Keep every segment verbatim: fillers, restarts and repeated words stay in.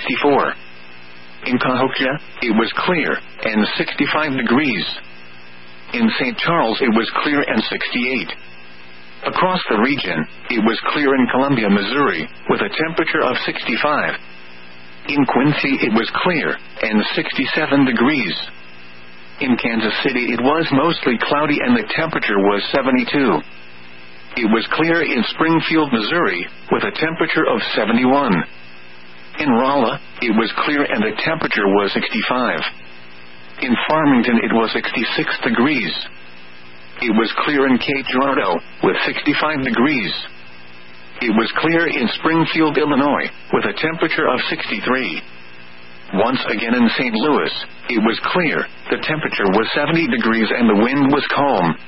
sixty-four. In Cahokia, it was clear, and sixty-five degrees. In Saint Charles it was clear and sixty-eight. Across the region, it was clear in Columbia, Missouri, with a temperature of sixty-five. In Quincy it was clear, and sixty-seven degrees. In Kansas City it was mostly cloudy and the temperature was seventy-two. It was clear in Springfield, Missouri, with a temperature of seventy-one. In Rolla, it was clear and the temperature was sixty-five. In Farmington it was sixty-six degrees. It was clear in Cape Girardeau, with sixty-five degrees. It was clear in Springfield, Illinois, with a temperature of sixty-three. Once again in Saint Louis, it was clear, the temperature was seventy degrees and the wind was calm.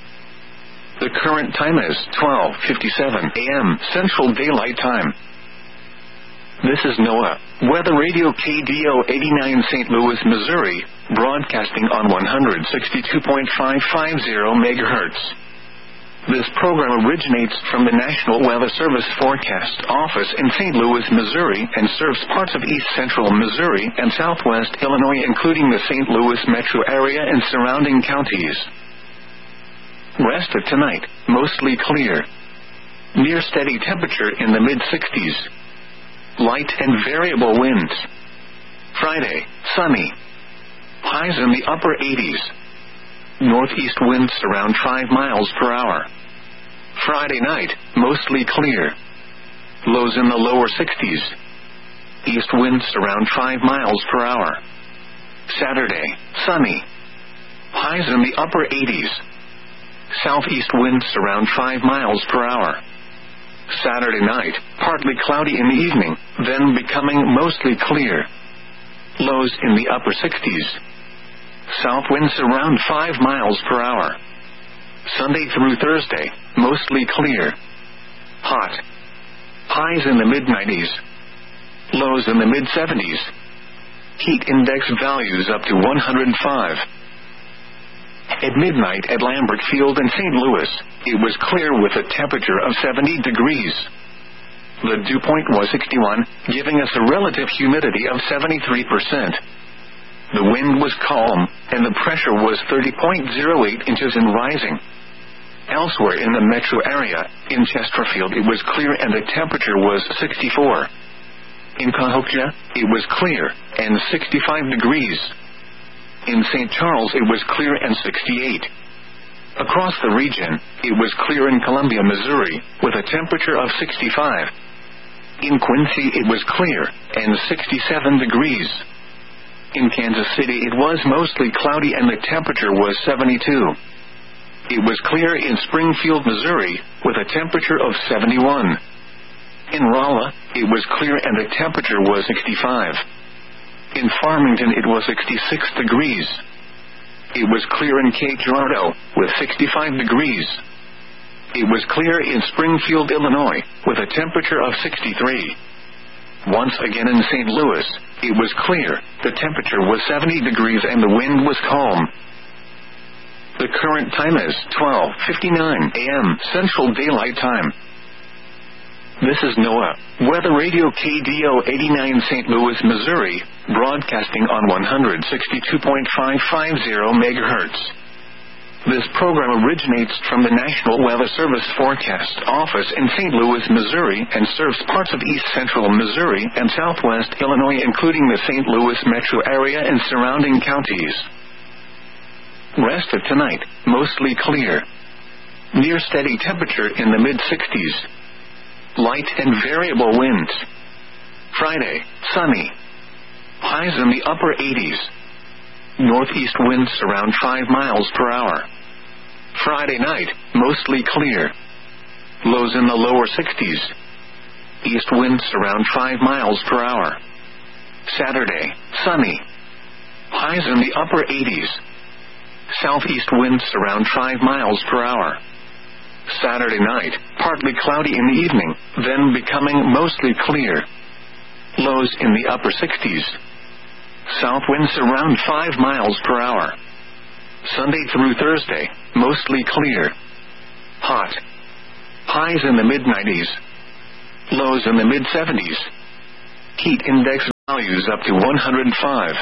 The current time is twelve fifty-seven a m Central Daylight Time. This is NOAA Weather Radio K D O eighty-nine Saint Louis, Missouri, broadcasting on one sixty-two point five five zero megahertz. This program originates from the National Weather Service Forecast Office in Saint Louis, Missouri, and serves parts of east central Missouri and southwest Illinois, including the Saint Louis metro area and surrounding counties. Rest of tonight, mostly clear. Near steady temperature in the mid-sixties. Light and variable winds. Friday, sunny. Highs in the upper eighties. Northeast winds around five miles per hour. Friday night, mostly clear. Lows in the lower sixties. East winds around five miles per hour. Saturday, sunny. Highs in the upper eighties. Southeast winds around five miles per hour. Saturday night, partly cloudy in the evening, then becoming mostly clear. Lows in the upper sixties. South winds around five miles per hour. Sunday through Thursday, mostly clear. Hot. Highs in the mid-nineties. Lows in the mid-seventies. Heat index values up to one hundred five. At midnight at Lambert Field in Saint Louis, it was clear with a temperature of seventy degrees. The dew point was sixty-one, giving us a relative humidity of seventy-three percent. The wind was calm, and the pressure was thirty point zero eight inches and rising. Elsewhere in the metro area, in Chesterfield it was clear and the temperature was sixty-four. In Cahokia, it was clear, and sixty-five degrees. In Saint Charles it was clear and sixty-eight. Across the region, it was clear in Columbia, Missouri, with a temperature of sixty-five. In Quincy it was clear, and sixty-seven degrees. In Kansas City it was mostly cloudy and the temperature was seventy-two. It was clear in Springfield, Missouri, with a temperature of seventy-one. In Rolla, it was clear and the temperature was sixty-five. In Farmington it was sixty-six degrees. It was clear in Cape Girardeau, with sixty-five degrees. It was clear in Springfield, Illinois, with a temperature of sixty-three. Once again in Saint Louis, it was clear, the temperature was seventy degrees and the wind was calm. The current time is twelve fifty-nine a m Central Daylight Time. This is NOAA Weather Radio K D O eighty-nine Saint Louis, Missouri, broadcasting on one sixty-two point five five zero megahertz. This program originates from the National Weather Service Forecast Office in Saint Louis, Missouri, and serves parts of east central Missouri and southwest Illinois, including the Saint Louis metro area and surrounding counties. Rest of tonight, mostly clear. Near steady temperature in the mid-sixties. Light and variable winds. Friday, sunny. Highs in the upper eighties. Northeast winds around five miles per hour. Friday night, mostly clear. Lows in the lower sixties. East winds around five miles per hour. Saturday, sunny. Highs in the upper eighties. Southeast winds around five miles per hour. Saturday night, partly cloudy in the evening, then becoming mostly clear. Lows in the upper sixties. South winds around five miles per hour. Sunday through Thursday, mostly clear. Hot. Highs in the mid-nineties. Lows in the mid-seventies. Heat index values up to one hundred five.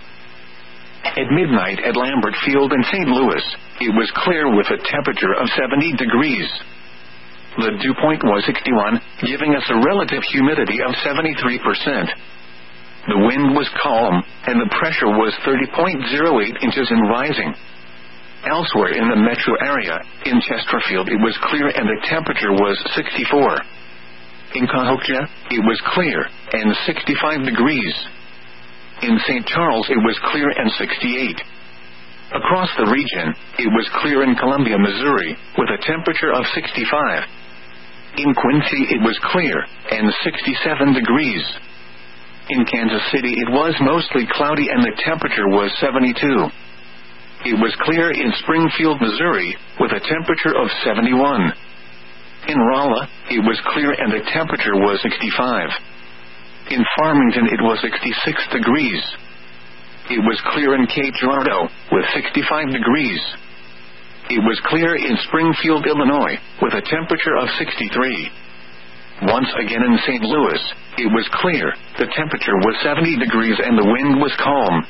At midnight at Lambert Field in Saint Louis, it was clear with a temperature of seventy degrees. The dew point was sixty-one, giving us a relative humidity of seventy-three percent. The wind was calm, and the pressure was thirty point zero eight inches and rising. Elsewhere in the metro area, in Chesterfield it was clear and the temperature was sixty-four. In Cahokia, it was clear, and sixty-five degrees. In Saint Charles it was clear and sixty-eight. Across the region, it was clear in Columbia, Missouri, with a temperature of sixty-five. In Quincy it was clear, and sixty-seven degrees. In Kansas City it was mostly cloudy and the temperature was seventy-two. It was clear in Springfield, Missouri, with a temperature of seventy-one. In Rolla, it was clear and the temperature was sixty-five. In Farmington it was sixty-six degrees. It was clear in Cape Girardeau, with sixty-five degrees. It was clear in Springfield, Illinois, with a temperature of sixty-three. Once again in Saint Louis, it was clear, the temperature was seventy degrees and the wind was calm.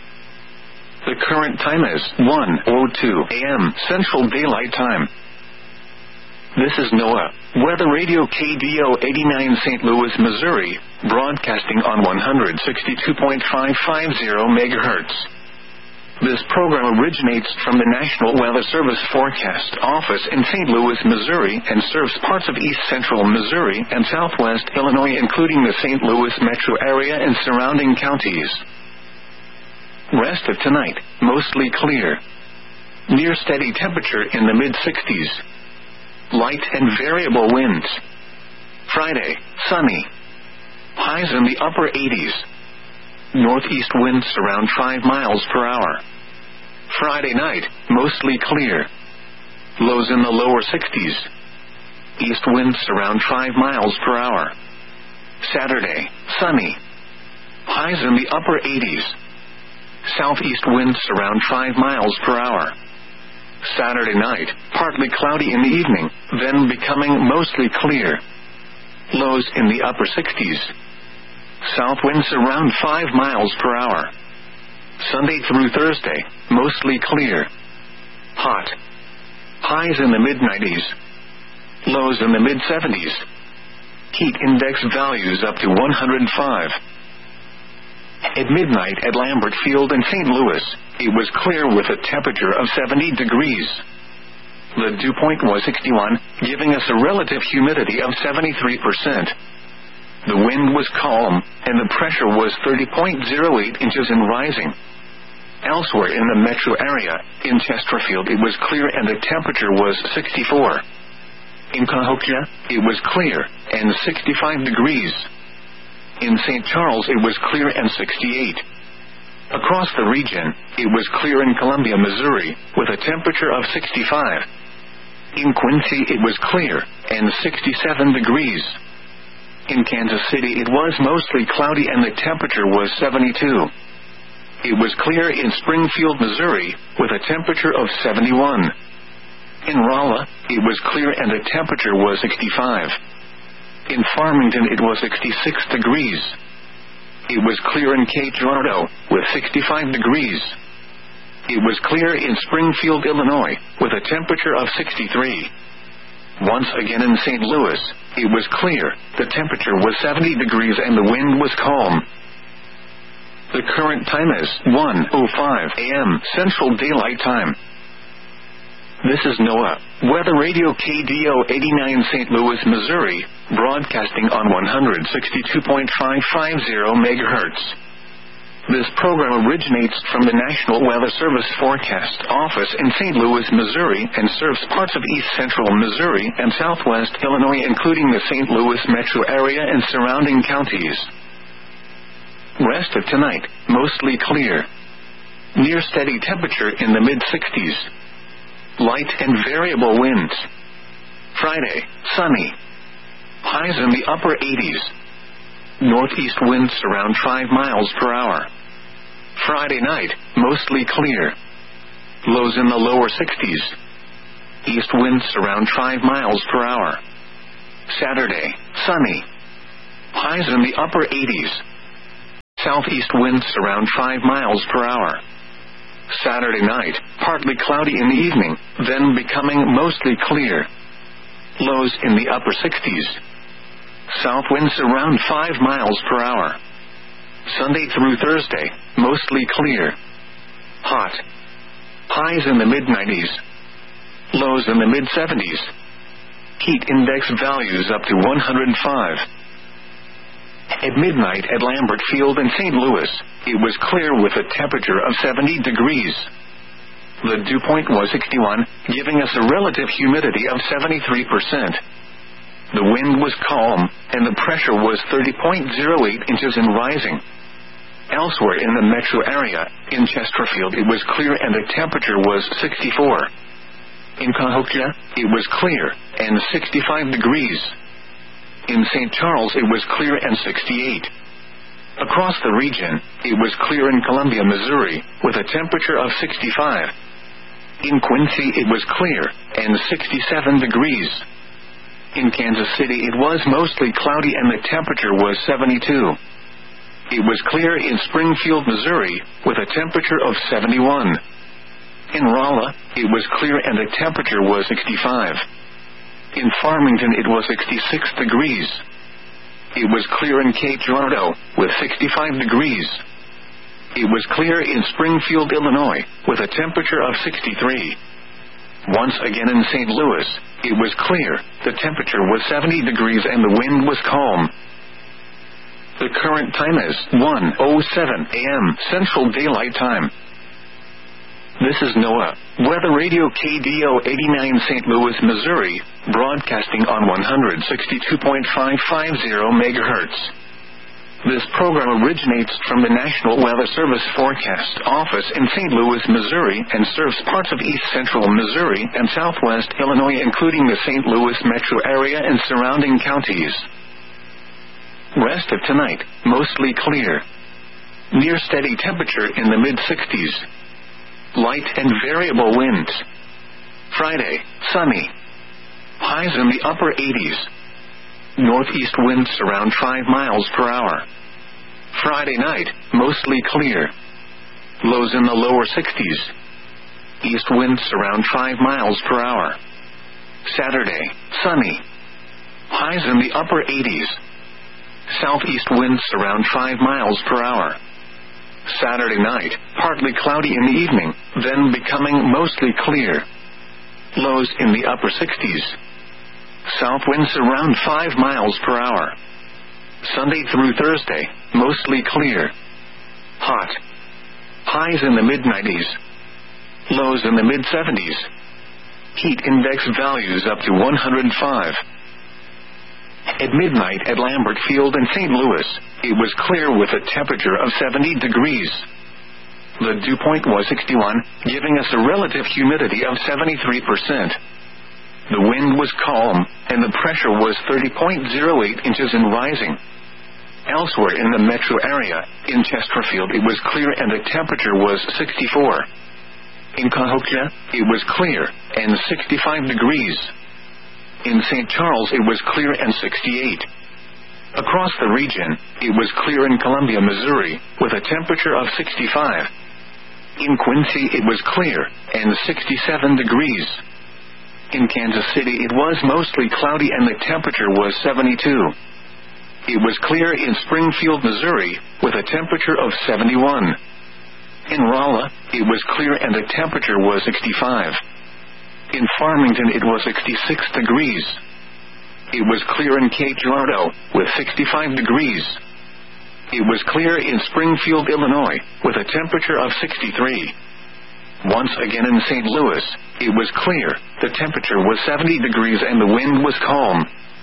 The current time is one oh two a m Central Daylight Time. This is NOAA, Weather Radio K D O eighty-nine Saint Louis, Missouri, broadcasting on one sixty-two point five five zero megahertz. This program originates from the National Weather Service Forecast Office in Saint Louis, Missouri, and serves parts of east central Missouri and southwest Illinois, including the Saint Louis metro area and surrounding counties. Rest of tonight, mostly clear. Near steady temperature in the mid-sixties. Light and variable winds. Friday, sunny. Highs in the upper eighties. Northeast winds around five miles per hour. Friday night, mostly clear. Lows in the lower sixties. East winds around five miles per hour. Saturday, sunny. Highs in the upper eighties. Southeast winds around five miles per hour. Saturday night, partly cloudy in the evening, then becoming mostly clear. Lows in the upper sixties. South winds around five miles per hour. Sunday through Thursday, mostly clear. Hot. Highs in the mid-nineties. Lows in the mid-seventies. Heat index values up to one hundred five. At midnight at Lambert Field in Saint Louis, it was clear with a temperature of seventy degrees. The dew point was sixty-one, giving us a relative humidity of seventy-three percent. The wind was calm, and the pressure was thirty point zero eight inches and rising. Elsewhere in the metro area, in Chesterfield it was clear and the temperature was sixty-four. In Cahokia, it was clear, and sixty-five degrees. In Saint Charles it was clear and sixty-eight. Across the region, it was clear in Columbia, Missouri, with a temperature of sixty-five. In Quincy it was clear, and sixty-seven degrees. In Kansas City it was mostly cloudy and the temperature was seventy-two. It was clear in Springfield, Missouri, with a temperature of seventy-one. In Rolla, it was clear and the temperature was sixty-five. In Farmington it was sixty-six degrees. It was clear in Cape Girardeau, with sixty-five degrees. It was clear in Springfield, Illinois, with a temperature of sixty-three. Once again in Saint Louis, it was clear, the temperature was seventy degrees and the wind was calm. The current time is one oh five a m Central Daylight Time. This is NOAA, Weather Radio K D O eighty-nine Saint Louis, Missouri, broadcasting on one sixty-two point five five zero megahertz. This program originates from the National Weather Service Forecast Office in Saint Louis, Missouri, and serves parts of east central Missouri and southwest Illinois, including the Saint Louis metro area and surrounding counties. Rest of tonight, mostly clear. Near steady temperature in the mid-sixties. Light and variable winds. Friday, sunny. Highs in the upper eighties. Northeast winds around five miles per hour. Friday night, mostly clear. Lows in the lower sixties. East winds around five miles per hour. Saturday, sunny. Highs in the upper eighties. southeast winds around five miles per hour. Saturday night, partly cloudy in the evening, then becoming mostly clear. Lows in the upper sixties. South winds around five miles per hour. Sunday through Thursday, mostly clear. Hot. Highs in the mid nineties. Lows in the mid seventies. Heat index values up to one hundred five. At midnight at Lambert Field in Saint Louis, it was clear with a temperature of seventy degrees. The dew point was sixty-one, giving us a relative humidity of seventy-three percent. The wind was calm, and the pressure was thirty point zero eight inches and rising. Elsewhere in the metro area, in Chesterfield it was clear and the temperature was sixty-four. In Cahokia, it was clear, and sixty-five degrees. In Saint Charles it was clear and sixty-eight. Across the region, it was clear in Columbia, Missouri, with a temperature of sixty-five. In Quincy it was clear, and sixty-seven degrees. In Kansas City it was mostly cloudy and the temperature was seventy-two. It was clear in Springfield, Missouri, with a temperature of seventy-one. In Rolla, it was clear and the temperature was sixty-five. In Farmington it was sixty-six degrees. It was clear in Cape Girardeau, with sixty-five degrees. It was clear in Springfield, Illinois, with a temperature of sixty-three. Once again in Saint Louis, it was clear, the temperature was seventy degrees and the wind was calm. The current time is one oh seven a m Central Daylight Time. This is NOAA, Weather Radio K D O eighty-nine Saint Louis, Missouri, broadcasting on one sixty-two point five five zero megahertz. This program originates from the National Weather Service Forecast Office in Saint Louis, Missouri, and serves parts of east central Missouri and southwest Illinois, including the Saint Louis metro area and surrounding counties. Rest of tonight, mostly clear. Near steady temperature in the mid sixties. Light and variable winds. Friday, sunny. Highs in the upper eighties. Northeast winds around five miles per hour. Friday night, mostly clear. Lows in the lower sixties. East winds around five miles per hour. Saturday, sunny. Highs in the upper eighties. Southeast winds around five miles per hour. Saturday night, partly cloudy in the evening, then becoming mostly clear. Lows in the upper sixties. South winds around five miles per hour. Sunday through Thursday, mostly clear. Hot. Highs in the mid nineties. Lows in the mid seventies. Heat index values up to one hundred five. At midnight at Lambert Field in Saint Louis, it was clear with a temperature of seventy degrees. The dew point was sixty-one, giving us a relative humidity of seventy-three percent. The wind was calm, and the pressure was thirty point zero eight inches and rising. Elsewhere in the metro area, in Chesterfield it was clear and the temperature was sixty-four. In Cahokia, it was clear, and sixty-five degrees. In Saint Charles it was clear and sixty-eight. Across the region, it was clear in Columbia, Missouri, with a temperature of sixty-five. In Quincy it was clear, and sixty-seven degrees. In Kansas City it was mostly cloudy and the temperature was seventy-two. It was clear in Springfield, Missouri, with a temperature of seventy-one. In Rolla, it was clear and the temperature was sixty-five. In Farmington it was sixty-six degrees. It was clear in Cape Girardeau, with sixty-five degrees. It was clear in Springfield, Illinois, with a temperature of sixty-three. Once again in Saint Louis, it was clear, the temperature was seventy degrees and the wind was calm.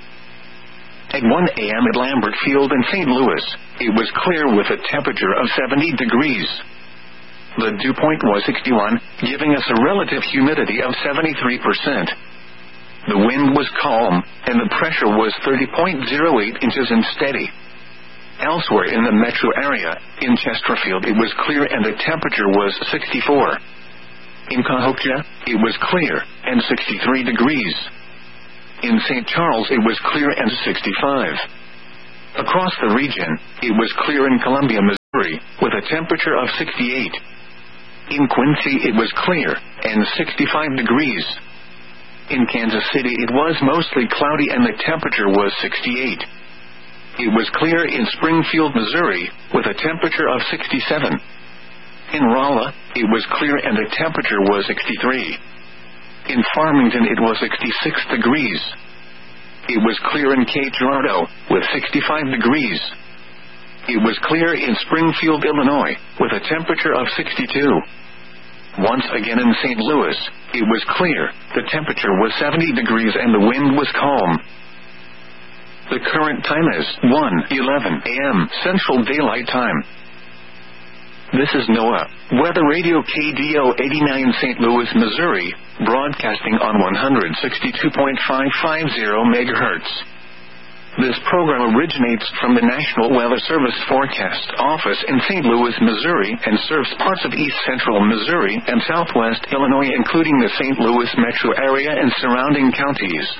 At one a m at Lambert Field in Saint Louis, it was clear with a temperature of seventy degrees. The dew point was sixty-one, giving us a relative humidity of seventy-three percent. The wind was calm, and the pressure was thirty point zero eight inches and steady. Elsewhere in the metro area, in Chesterfield it was clear and the temperature was sixty-four. In Cahokia, it was clear, and sixty-three degrees. In Saint Charles it was clear and sixty-five. Across the region, it was clear in Columbia, Missouri. Missouri, with a temperature of sixty-eight. In Quincy it was clear, and sixty-five degrees. In Kansas City it was mostly cloudy and the temperature was sixty-eight. It was clear in Springfield, Missouri, with a temperature of sixty-seven. In Rolla, it was clear and the temperature was sixty-three. In Farmington it was sixty-six degrees. It was clear in Cape Girardeau, with sixty-five degrees. It was clear in Springfield, Illinois, with a temperature of sixty-two. Once again in Saint Louis, it was clear, the temperature was seventy degrees and the wind was calm. The current time is one eleven a m Central Daylight Time. This is NOAA Weather Radio K D O eighty-nine Saint Louis, Missouri, broadcasting on one sixty-two point five five zero megahertz. This program originates from the National Weather Service Forecast Office in Saint Louis, Missouri, and serves parts of east central Missouri and southwest Illinois, including the Saint Louis metro area and surrounding counties.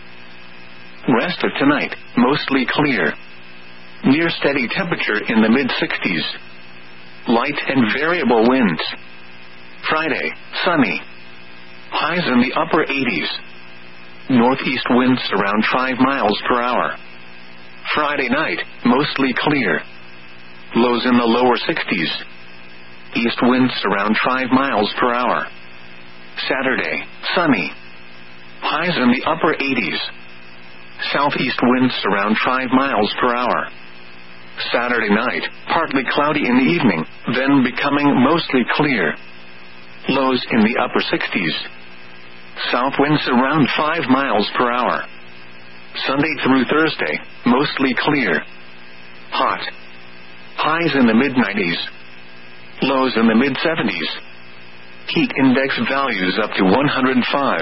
Rest of tonight, mostly clear. Near steady temperature in the mid-sixties. Light and variable winds. Friday, sunny. Highs in the upper eighties. Northeast winds around five miles per hour. Friday night, mostly clear. Lows in the lower sixties. East winds around five miles per hour. Saturday, sunny. Highs in the upper eighties. Southeast winds around five miles per hour. Saturday night, partly cloudy in the evening, then becoming mostly clear. Lows in the upper sixties. South winds around five miles per hour. Sunday through Thursday, mostly clear. Hot. Highs in the mid-nineties. Lows in the mid-seventies. Heat index values up to one hundred five.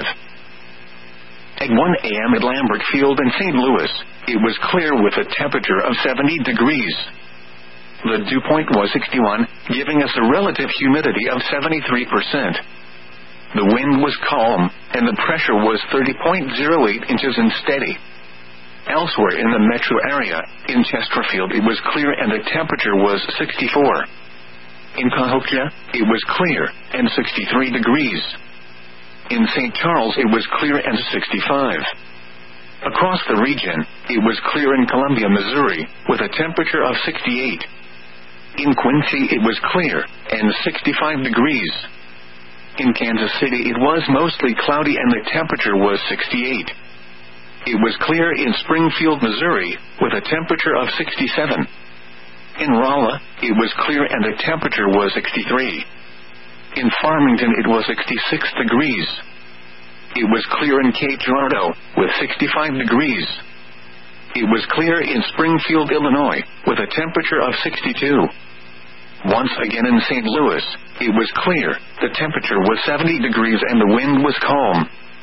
At one a m at Lambert Field in Saint Louis, it was clear with a temperature of seventy degrees. The dew point was sixty-one, giving us a relative humidity of seventy-three percent. The wind was calm, and the pressure was thirty point zero eight inches and steady. Elsewhere in the metro area, in Chesterfield it was clear and the temperature was sixty-four. In Cahokia, it was clear, and sixty-three degrees. In Saint Charles it was clear and sixty-five. Across the region, it was clear in Columbia, Missouri, with a temperature of sixty-eight. In Quincy it was clear, and sixty-five degrees. In Kansas City it was mostly cloudy and the temperature was sixty-eight. It was clear in Springfield, Missouri, with a temperature of sixty-seven. In Rolla, it was clear and the temperature was sixty-three. In Farmington it was sixty-six degrees. It was clear in Cape Girardeau, with sixty-five degrees. It was clear in Springfield, Illinois, with a temperature of sixty-two. Once again in Saint Louis, it was clear, the temperature was seventy degrees and the wind was calm.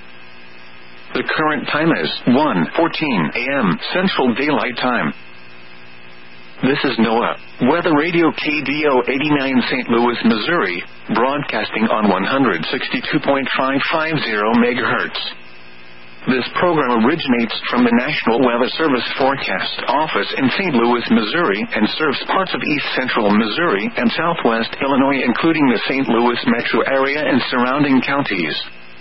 The current time is one fourteen a m Central Daylight Time. This is NOAA Weather Radio K D O eighty-nine Saint Louis, Missouri, broadcasting on one sixty-two point five five zero megahertz. This program originates from the National Weather Service Forecast Office in Saint Louis, Missouri, and serves parts of east central Missouri and southwest Illinois, including the Saint Louis metro area and surrounding counties.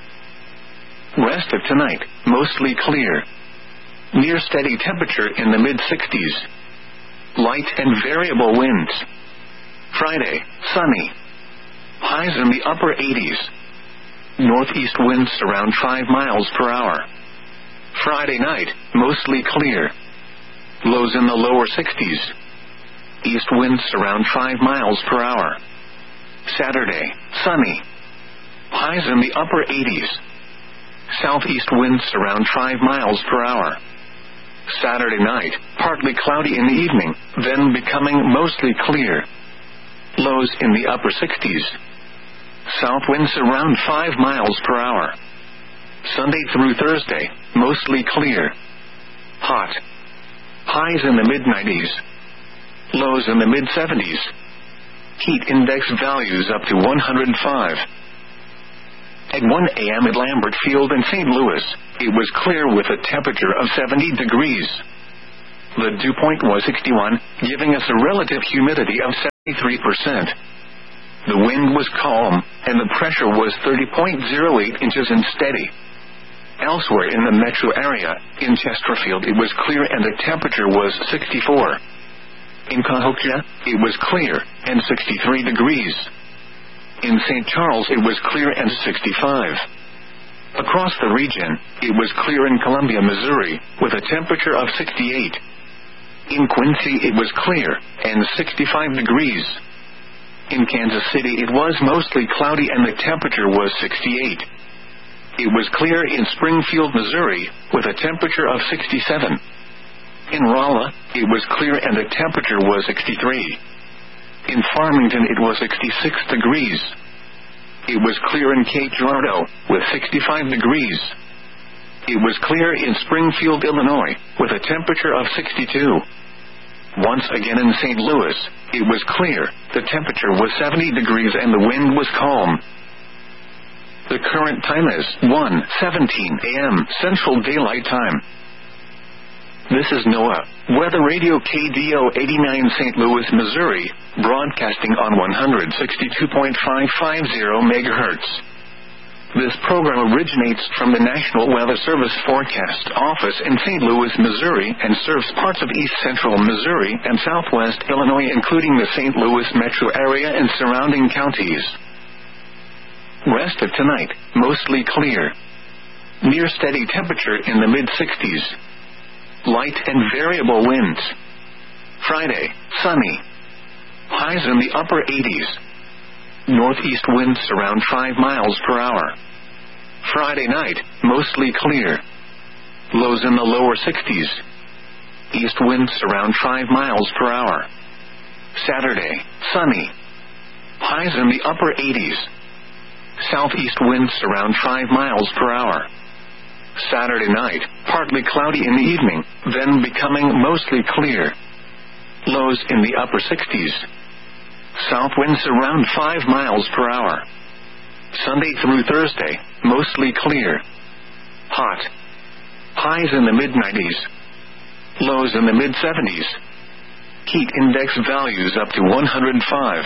Rest of tonight, mostly clear. Near steady temperature in the mid-sixties. Light and variable winds. Friday, sunny. Highs in the upper eighties. Northeast winds around five miles per hour. Friday night, mostly clear. Lows in the lower sixties. East winds around five miles per hour. Saturday, sunny. Highs in the upper eighties. Southeast winds around five miles per hour. Saturday night, partly cloudy in the evening, then becoming mostly clear. Lows in the upper sixties. South winds around five miles per hour. Sunday through Thursday, mostly clear. Hot. Highs in the mid-nineties. Lows in the mid-seventies. Heat index values up to one hundred five. At one a m at Lambert Field in Saint Louis, it was clear with a temperature of seventy degrees. The dew point was sixty-one, giving us a relative humidity of three percent. The wind was calm, and the pressure was thirty point zero eight inches and steady. Elsewhere in the metro area, in Chesterfield it was clear and the temperature was sixty-four. In Cahokia, it was clear, and sixty-three degrees. In Saint Charles it was clear and sixty-five. Across the region, it was clear in Columbia, Missouri, with a temperature of sixty-eight. In Quincy it was clear, and sixty-five degrees. In Kansas City it was mostly cloudy and the temperature was sixty-eight. It was clear in Springfield, Missouri, with a temperature of sixty-seven. In Rolla, it was clear and the temperature was sixty-three. In Farmington it was sixty-six degrees. It was clear in Cape Girardeau, with sixty-five degrees. It was clear in Springfield, Illinois, with a temperature of sixty-two. Once again in Saint Louis, it was clear, the temperature was seventy degrees and the wind was calm. The current time is one seventeen a m Central Daylight Time. This is NOAA, Weather Radio K D O eighty-nine Saint Louis, Missouri, broadcasting on one sixty-two point five five zero megahertz. This program originates from the National Weather Service Forecast Office in Saint Louis, Missouri, and serves parts of east central Missouri and southwest Illinois, including the Saint Louis metro area and surrounding counties. Rest of tonight, mostly clear. Near steady temperature in the mid-sixties. Light and variable winds. Friday, sunny. Highs in the upper eighties. Northeast winds around five miles per hour. Friday night, mostly clear. Lows in the lower sixties. East winds around five miles per hour. Saturday, sunny. Highs in the upper eighties. Southeast winds around five miles per hour. Saturday night, partly cloudy in the evening, then becoming mostly clear. Lows in the upper sixties. South winds around five miles per hour. Sunday through Thursday, mostly clear. Hot. Highs in the mid-nineties. Lows in the mid-seventies. Heat index values up to one hundred five.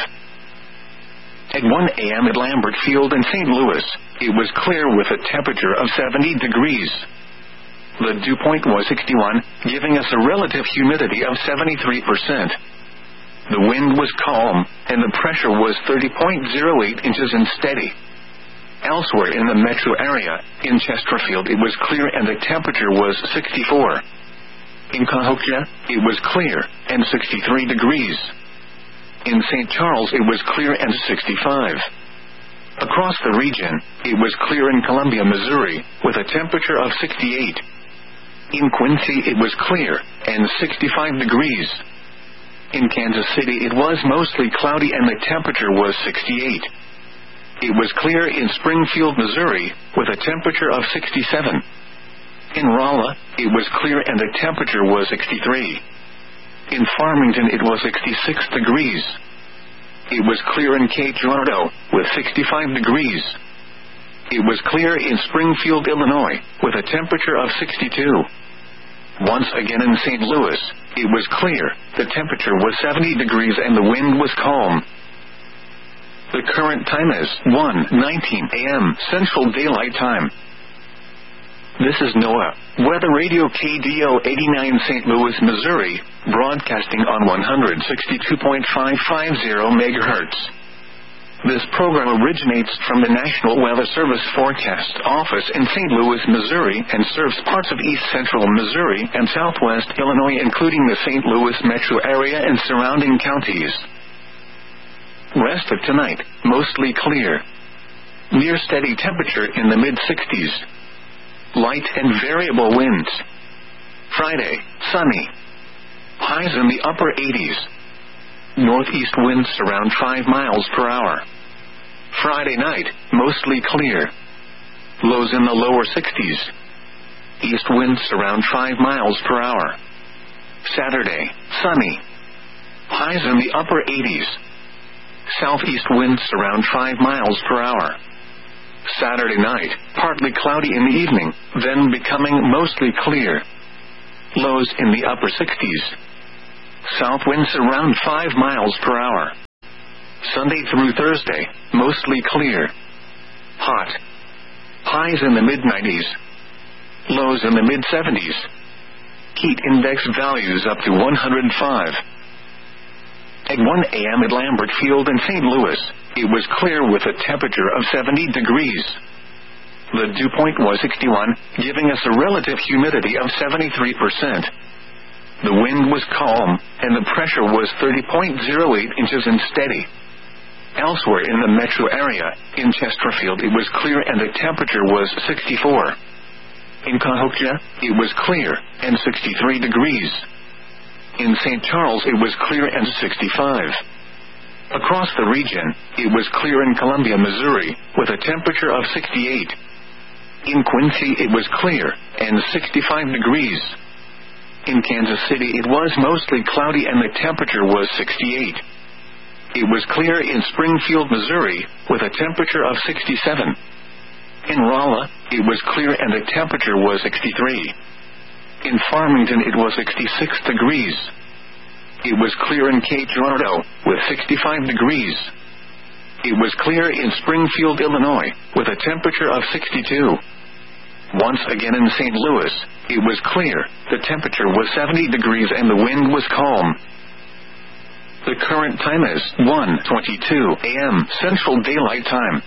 At one a m at Lambert Field in Saint Louis, it was clear with a temperature of seventy degrees. The dew point was sixty-one, giving us a relative humidity of seventy-three percent. The wind was calm, and the pressure was thirty point zero eight inches and steady. Elsewhere in the metro area, in Chesterfield it was clear and the temperature was sixty-four. In Cahokia, it was clear, and sixty-three degrees. In Saint Charles it was clear and sixty-five. Across the region, it was clear in Columbia, Missouri, with a temperature of sixty-eight. In Quincy it was clear, and sixty-five degrees. In Kansas City it was mostly cloudy and the temperature was sixty-eight. It was clear in Springfield, Missouri, with a temperature of sixty-seven. In Rolla, it was clear and the temperature was sixty-three. In Farmington it was sixty-six degrees. It was clear in Cape Girardeau, with sixty-five degrees. It was clear in Springfield, Illinois, with a temperature of sixty-two. Once again in Saint Louis, it was clear, the temperature was seventy degrees and the wind was calm. The current time is one nineteen a m Central Daylight Time. This is NOAA, Weather Radio K D O eighty-nine Saint Louis, Missouri, broadcasting on one sixty-two point five five zero megahertz. This program originates from the National Weather Service Forecast Office in Saint Louis, Missouri, and serves parts of east central Missouri and southwest Illinois, including the Saint Louis metro area and surrounding counties. Rest of tonight, mostly clear. Near steady temperature in the mid-sixties. Light and variable winds. Friday, sunny. Highs in the upper eighties. Northeast winds around five miles per hour. Friday night, mostly clear. Lows in the lower sixties. East winds around five miles per hour. Saturday, sunny. Highs in the upper eighties. Southeast winds around five miles per hour. Saturday night, partly cloudy in the evening, then becoming mostly clear. Lows in the upper sixties. South winds around five miles per hour. Sunday through Thursday, mostly clear. Hot. Highs in the mid nineties. Lows in the mid seventies. Heat index values up to one hundred five. At one a m at Lambert Field in Saint Louis, it was clear with a temperature of seventy degrees. The dew point was sixty-one, giving us a relative humidity of seventy-three percent. The wind was calm, and the pressure was thirty point zero eight inches and steady. Elsewhere in the metro area, in Chesterfield it was clear and the temperature was sixty-four. In Cahokia, it was clear, and sixty-three degrees. In Saint Charles it was clear and sixty-five. Across the region, it was clear in Columbia, Missouri, with a temperature of sixty-eight. In Quincy it was clear, and sixty-five degrees. In Kansas City it was mostly cloudy and the temperature was sixty-eight. It was clear in Springfield, Missouri, with a temperature of sixty-seven. In Rolla, it was clear and the temperature was sixty-three. In Farmington it was sixty-six degrees. It was clear in Cape Girardeau, with sixty-five degrees. It was clear in Springfield, Illinois, with a temperature of sixty-two. Once again in Saint Louis, it was clear, the temperature was seventy degrees and the wind was calm. The current time is one twenty-two a m Central Daylight Time.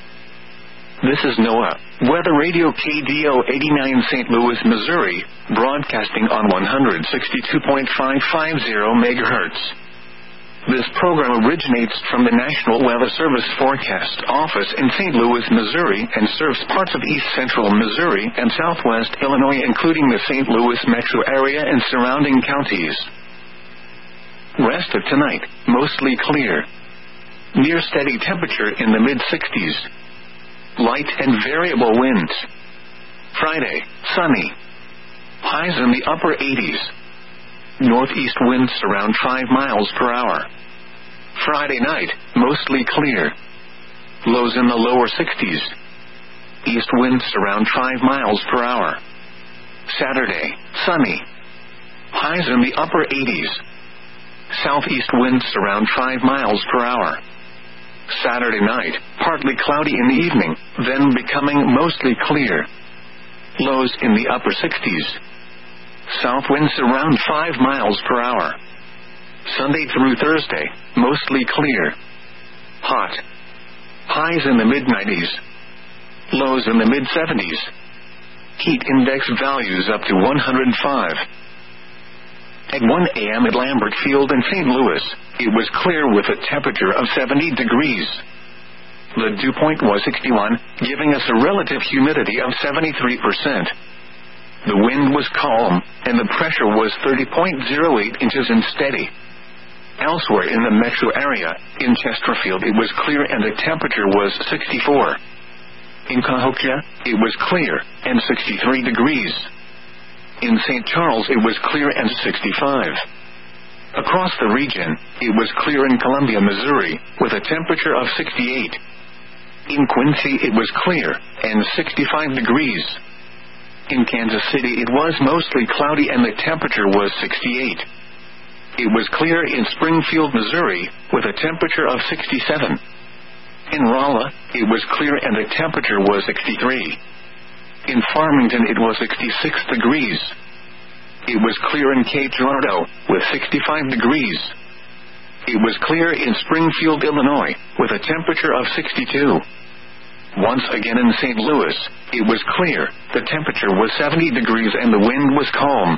This is NOAA, Weather Radio K D O eighty-nine Saint Louis, Missouri, broadcasting on one sixty-two point five five zero megahertz. This program originates from the National Weather Service Forecast Office in Saint Louis, Missouri, and serves parts of east central Missouri and southwest Illinois, including the Saint Louis metro area and surrounding counties. Rest of tonight, mostly clear. Near steady temperature in the mid sixties. Light and variable winds. Friday, sunny. Highs in the upper eighties. Northeast winds around five miles per hour. Friday night, mostly clear. Lows in the lower sixties. East winds around five miles per hour. Saturday, sunny. Highs in the upper eighties. Southeast winds around five miles per hour. Saturday night, partly cloudy in the evening, then becoming mostly clear. Lows in the upper sixties. South winds around five miles per hour. Sunday through Thursday, mostly clear. Hot. Highs in the mid nineties. Lows in the mid seventies. Heat index values up to one hundred five. At one a m at Lambert Field in Saint Louis, it was clear with a temperature of seventy degrees. The dew point was sixty-one, giving us a relative humidity of seventy-three percent. The wind was calm, and the pressure was thirty point zero eight inches and steady. Elsewhere in the metro area, in Chesterfield it was clear and the temperature was sixty-four. In Cahokia, it was clear, and sixty-three degrees. In Saint Charles it was clear and sixty-five. Across the region, it was clear in Columbia, Missouri, with a temperature of sixty-eight. In Quincy it was clear, and sixty-five degrees. In Kansas City it was mostly cloudy and the temperature was sixty-eight. It was clear in Springfield, Missouri, with a temperature of sixty-seven. In Rolla, it was clear and the temperature was sixty-three. In Farmington it was sixty-six degrees. It was clear in Cape Girardeau, with sixty-five degrees. It was clear in Springfield, Illinois, with a temperature of sixty-two. Once again in Saint Louis, it was clear, the temperature was seventy degrees and the wind was calm.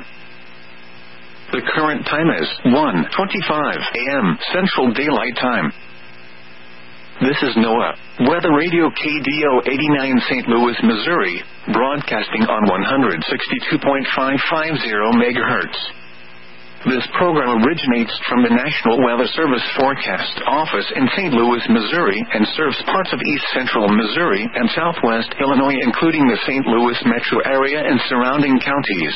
The current time is one twenty-five a m Central Daylight Time. This is NOAA, Weather Radio K D O eighty-nine Saint Louis, Missouri, broadcasting on one sixty-two point five five zero megahertz. This program originates from the National Weather Service Forecast Office in Saint Louis, Missouri, and serves parts of east central Missouri and southwest Illinois, including the Saint Louis metro area and surrounding counties.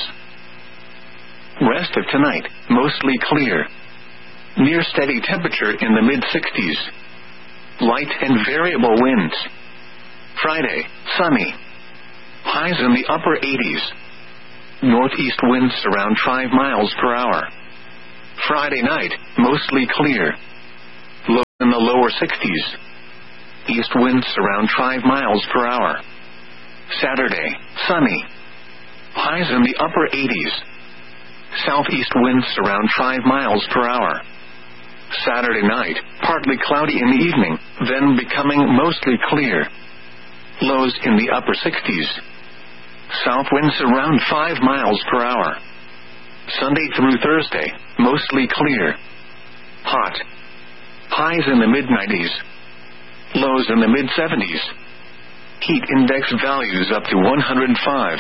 Rest of tonight, mostly clear. Near steady temperature in the mid sixties. Light and variable winds. Friday, sunny. Highs in the upper eighties. Northeast winds around five miles per hour. Friday night, mostly clear. Lows in the the lower sixties. East winds around five miles per hour. Saturday, sunny. Highs in the upper eighties. Southeast winds around five miles per hour. Saturday night, partly cloudy in the evening, then becoming mostly clear. Lows in the upper sixties. South winds around five miles per hour. Sunday through Thursday, mostly clear. Hot. Highs in the mid nineties. Lows in the mid seventies. Heat index values up to one hundred five.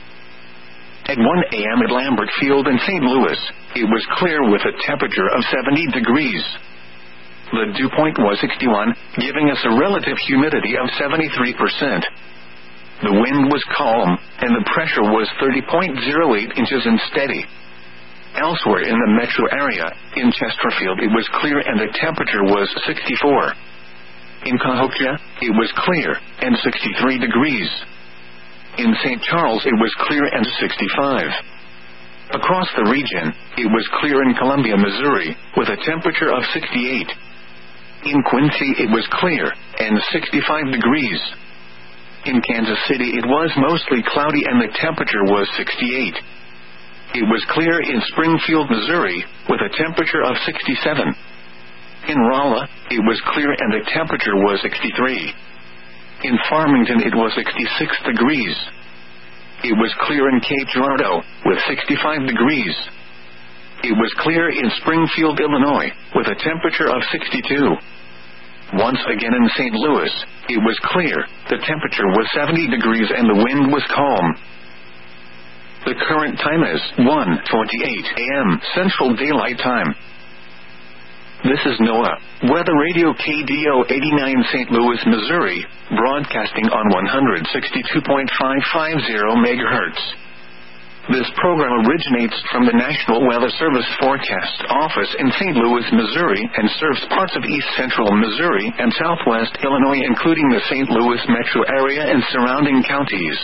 At one a.m. at Lambert Field in Saint Louis, it was clear with a temperature of seventy degrees. The dew point was sixty-one, giving us a relative humidity of seventy-three percent. The wind was calm, and the pressure was thirty point zero eight inches and steady. Elsewhere in the metro area, in Chesterfield it was clear and the temperature was sixty-four. In Cahokia, it was clear, and sixty-three degrees. In Saint Charles it was clear and sixty-five. Across the region, it was clear in Columbia, Missouri, with a temperature of sixty-eight. In Quincy it was clear, and sixty-five degrees. In Kansas City it was mostly cloudy and the temperature was sixty-eight. It was clear in Springfield, Missouri, with a temperature of sixty-seven. In Rolla, it was clear and the temperature was sixty-three. In Farmington it was sixty-six degrees. It was clear in Cape Girardeau, with sixty-five degrees. It was clear in Springfield, Illinois, with a temperature of sixty-two. Once again in Saint Louis, it was clear, the temperature was seventy degrees and the wind was calm. The current time is one twenty-eight a.m. Central Daylight Time. This is NOAA, Weather Radio K D O eighty-nine Saint Louis, Missouri, broadcasting on one sixty-two point five five zero megahertz. This program originates from the National Weather Service Forecast Office in Saint Louis, Missouri, and serves parts of east central Missouri and southwest Illinois, including the Saint Louis metro area and surrounding counties.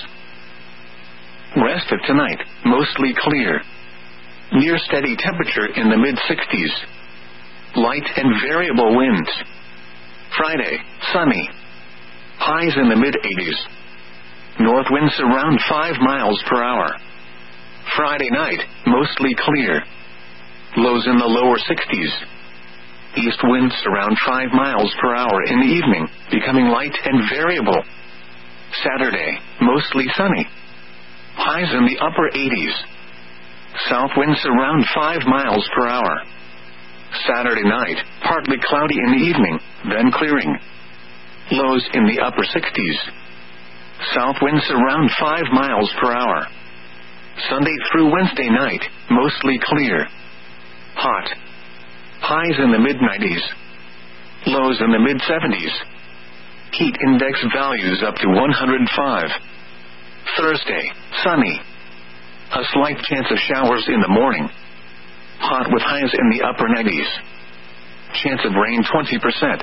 Rest of tonight, mostly clear. Near steady temperature in the mid sixties. Light and variable winds. Friday, sunny. Highs in the mid eighties. North winds around five miles per hour. Friday night, mostly clear. Lows in the lower sixties. East winds around five miles per hour in the evening, becoming light and variable. Saturday, mostly sunny. Highs in the upper eighties. South winds around five miles per hour. Saturday night, partly cloudy in the evening, then clearing. Lows in the upper sixties. South winds around five miles per hour. Sunday through Wednesday night, mostly clear. Hot. Highs in the mid nineties. Lows in the mid seventies. Heat index values up to one hundred five. Thursday, sunny. A slight chance of showers in the morning. Hot with highs in the upper nineties. Chance of rain twenty percent.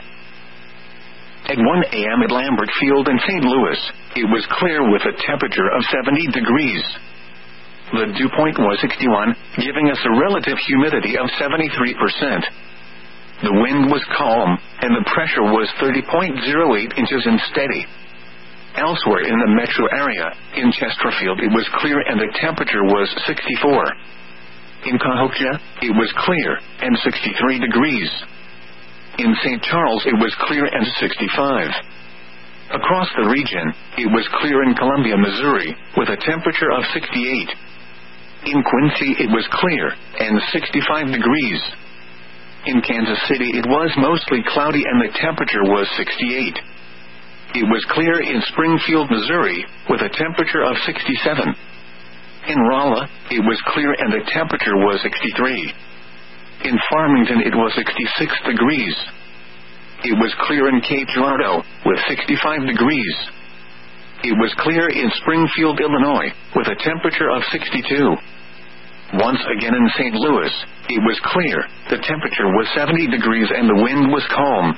At one a.m. at Lambert Field in Saint Louis, it was clear with a temperature of seventy degrees. The dew point was sixty-one, giving us a relative humidity of seventy-three percent. The wind was calm, and the pressure was thirty point zero eight inches and steady. Elsewhere in the metro area, in Chesterfield it was clear and the temperature was sixty-four. In Cahokia, it was clear, and sixty-three degrees. In Saint Charles it was clear and sixty-five. Across the region, it was clear in Columbia, Missouri, with a temperature of sixty-eight. In Quincy it was clear, and sixty-five degrees. In Kansas City it was mostly cloudy and the temperature was sixty-eight. It was clear in Springfield, Missouri, with a temperature of sixty-seven. In Rolla, it was clear and the temperature was sixty-three. In Farmington it was sixty-six degrees. It was clear in Cape Girardeau, with sixty-five degrees. It was clear in Springfield, Illinois, with a temperature of sixty-two. Once again in Saint Louis, it was clear, the temperature was seventy degrees and the wind was calm.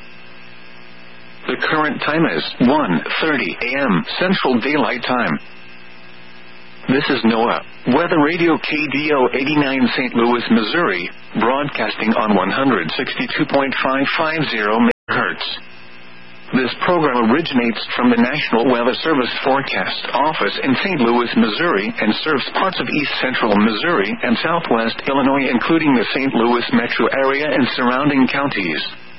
The current time is one thirty a.m. Central Daylight Time. This is NOAA, Weather Radio K D O eighty-nine Saint Louis, Missouri, broadcasting on one sixty-two point five five zero megahertz. This program originates from the National Weather Service Forecast Office in Saint Louis, Missouri, and serves parts of east central Missouri and southwest Illinois, including the Saint Louis metro area and surrounding counties.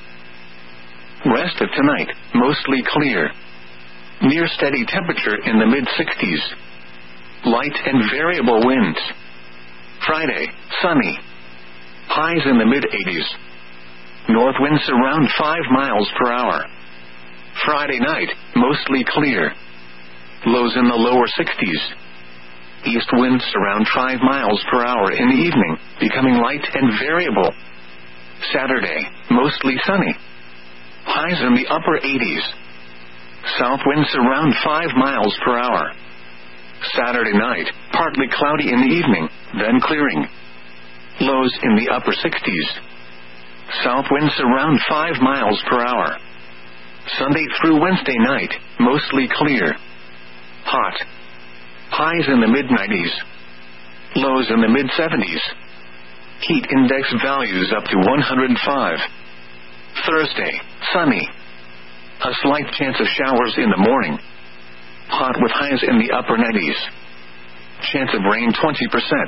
Rest of tonight, mostly clear. Near steady temperature in the mid-sixties. Light and variable winds. Friday, sunny. Highs in the mid-eighties. North winds around five miles per hour. Friday night, mostly clear. Lows in the lower sixties. East winds around five miles per hour in the evening, becoming light and variable. Saturday, mostly sunny. Highs in the upper eighties. South winds around five miles per hour. Saturday night, partly cloudy in the evening, then clearing. Lows in the upper sixties. South winds around five miles per hour. Sunday through Wednesday night, mostly clear. Hot. Highs in the mid-nineties. Lows in the mid-seventies. Heat index values up to one hundred five. Thursday, sunny. A slight chance of showers in the morning. Hot with highs in the upper nineties. Chance of rain twenty percent.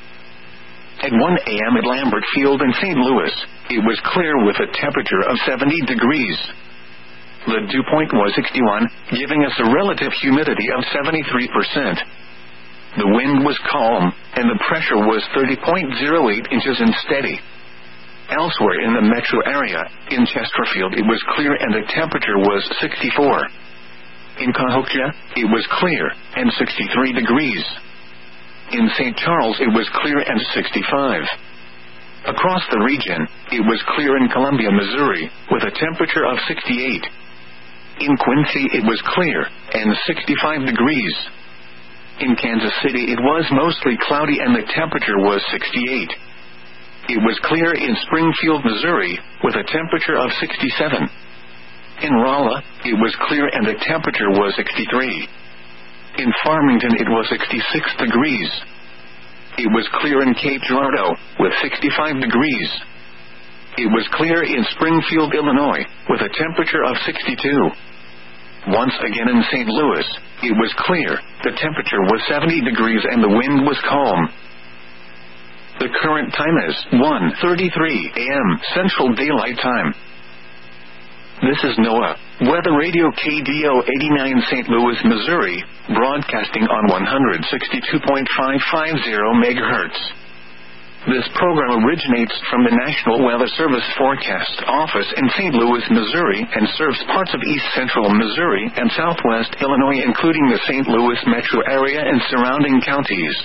At one a.m. at Lambert Field in Saint Louis, it was clear with a temperature of seventy degrees. The dew point was sixty-one, giving us a relative humidity of seventy-three percent. The wind was calm, and the pressure was thirty point zero eight inches and steady. Elsewhere in the metro area, in Chesterfield, it was clear and the temperature was sixty-four. In Cahokia, it was clear and sixty-three degrees. In Saint Charles, it was clear and sixty-five. Across the region, it was clear in Columbia, Missouri, with a temperature of sixty-eight. In Quincy, it was clear and sixty-five degrees. In Kansas City, it was mostly cloudy and the temperature was sixty-eight. It was clear in Springfield, Missouri, with a temperature of sixty-seven. In Rolla, it was clear and the temperature was sixty-three. In Farmington, it was sixty-six degrees. It was clear in Cape Girardeau, with sixty-five degrees. It was clear in Springfield, Illinois, with a temperature of sixty-two. Once again in Saint Louis, it was clear, the temperature was seventy degrees and the wind was calm. The current time is one thirty-three a.m. Central Daylight Time. This is NOAA, Weather Radio K D O eighty-nine Saint Louis, Missouri, broadcasting on one sixty-two point five five zero megahertz. This program originates from the National Weather Service Forecast Office in Saint Louis, Missouri, and serves parts of east central Missouri and southwest Illinois, including the Saint Louis metro area and surrounding counties.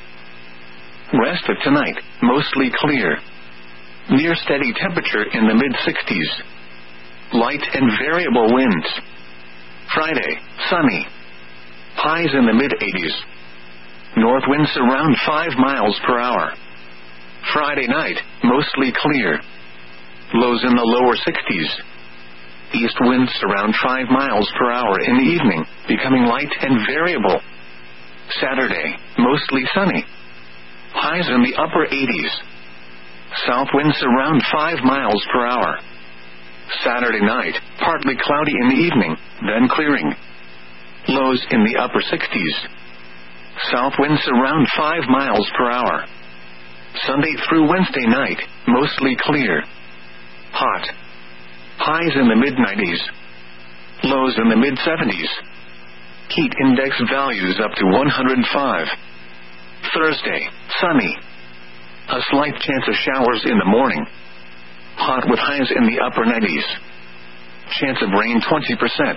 Rest of tonight, mostly clear. Near steady temperature in the mid-sixties. Light and variable winds. Friday, sunny. Highs in the mid-eighties. North winds around five miles per hour. Friday night, mostly clear. Lows in the lower sixties. East winds around five miles per hour in the evening, becoming light and variable. Saturday, mostly sunny. Highs in the upper eighties. South winds around five miles per hour. Saturday night, partly cloudy in the evening, then clearing. Lows in the upper sixties. South winds around five miles per hour. Sunday through Wednesday night, mostly clear. Hot. Highs in the mid-nineties. Lows in the mid-seventies. Heat index values up to one hundred five. Thursday, sunny. A slight chance of showers in the morning. Hot with highs in the upper nineties. Chance of rain twenty percent.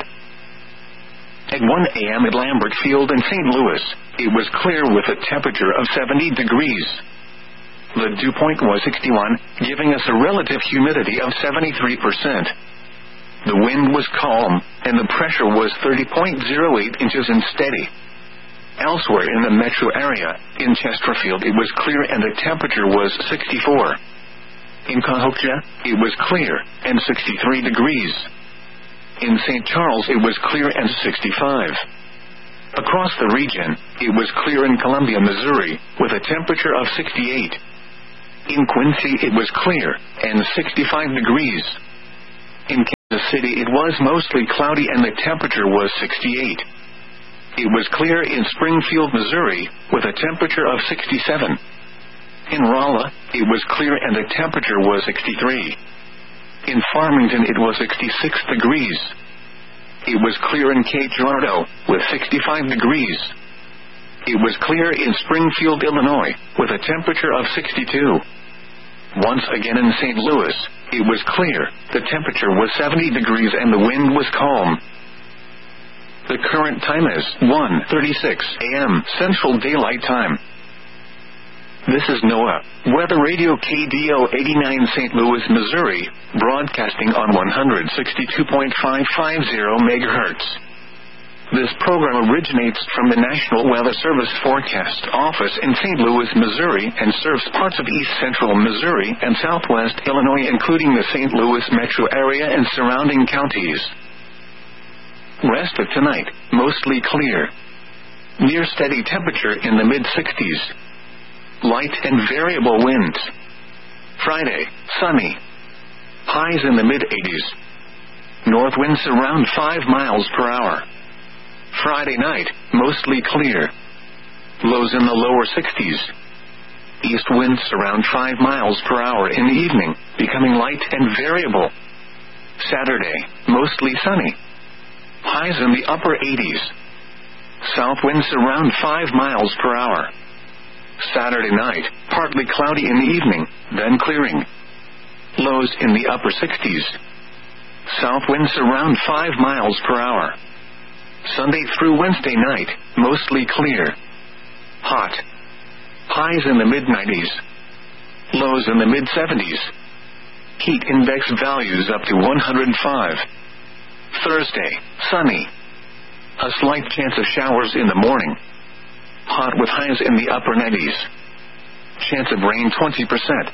At one a.m. at Lambert Field in Saint Louis, it was clear with a temperature of seventy degrees. The dew point was sixty-one, giving us a relative humidity of seventy-three percent. The wind was calm, and the pressure was thirty point zero eight inches and steady. Elsewhere in the metro area, in Chesterfield, it was clear and the temperature was sixty-four. In Cahokia, it was clear and sixty-three degrees. In Saint Charles, it was clear and sixty-five. Across the region, it was clear in Columbia, Missouri, with a temperature of sixty-eight. In Quincy, it was clear and sixty-five degrees. In City it was mostly cloudy and the temperature was sixty-eight. It was clear in Springfield, Missouri, with a temperature of sixty-seven. In Rolla, it was clear and the temperature was sixty-three. In Farmington it was sixty-six degrees. It was clear in Cape Girardeau, with sixty-five degrees. It was clear in Springfield, Illinois, with a temperature of sixty-two. Once again in Saint Louis, it was clear, the temperature was seventy degrees and the wind was calm. The current time is one thirty-six a.m. Central Daylight Time. This is NOAA Weather Radio K D O eighty-nine Saint Louis, Missouri, broadcasting on one sixty-two point five five zero megahertz. This program originates from the National Weather Service Forecast Office in Saint Louis, Missouri, and serves parts of east central Missouri and southwest Illinois, including the Saint Louis metro area and surrounding counties. Rest of tonight, mostly clear. Near steady temperature in the mid-sixties. Light and variable winds. Friday, sunny. Highs in the mid-eighties. North winds around five miles per hour. Friday night, mostly clear. Lows in the lower sixties. East winds around five miles per hour in the evening, becoming light and variable. Saturday, mostly sunny. Highs in the upper eighties. South winds around five miles per hour. Saturday night, partly cloudy in the evening, then clearing. Lows in the upper sixties. South winds around five miles per hour. Sunday through Wednesday night, mostly clear. Hot. Highs in the mid-nineties. Lows in the mid-seventies. Heat index values up to one hundred five. Thursday, sunny. A slight chance of showers in the morning. Hot with highs in the upper nineties. Chance of rain twenty percent.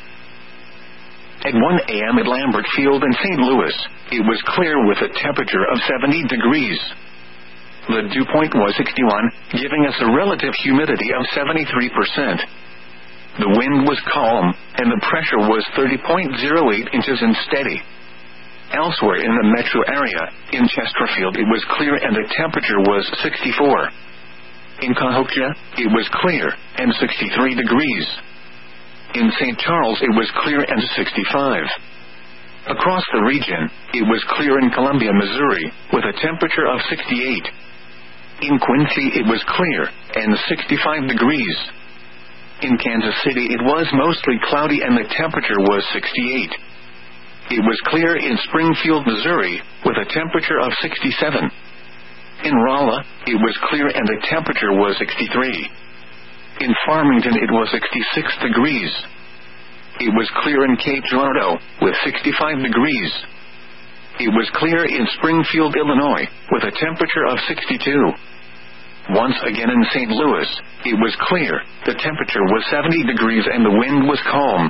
At one a.m. at Lambert Field in Saint Louis, it was clear with a temperature of seventy degrees. The dew point was sixty-one, giving us a relative humidity of seventy-three percent. The wind was calm, and the pressure was thirty point zero eight inches and steady. Elsewhere in the metro area, in Chesterfield it was clear and the temperature was sixty-four. In Cahokia, it was clear, and sixty-three degrees. In Saint Charles it was clear and sixty-five. Across the region, it was clear in Columbia, Missouri, with a temperature of sixty-eight. In Quincy it was clear, and sixty-five degrees. In Kansas City it was mostly cloudy and the temperature was sixty-eight. It was clear in Springfield, Missouri, with a temperature of sixty-seven. In Rolla, it was clear and the temperature was sixty-three. In Farmington it was sixty-six degrees. It was clear in Cape Girardeau, with sixty-five degrees. It was clear in Springfield, Illinois, with a temperature of sixty-two. Once again in Saint Louis, it was clear, the temperature was seventy degrees and the wind was calm.